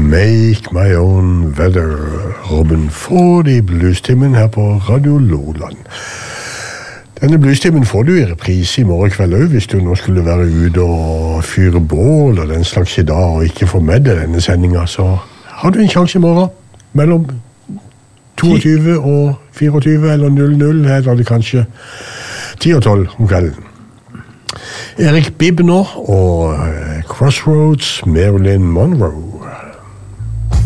Make my own weather, Robin Ford i bluestimen her på Radio Loland. Denne bluestimen får du i reprise i morgen kveld også, hvis du nå skulle være ute og fyre bål og den slags i dag, og ikke få med deg denne sendingen, så har du en sjanse i morgen, mellom 22 og 24 eller 00, her da det kanskje 10 og 12 om kvelden. Erik Bibner og Crossroads, Marilyn Monroe.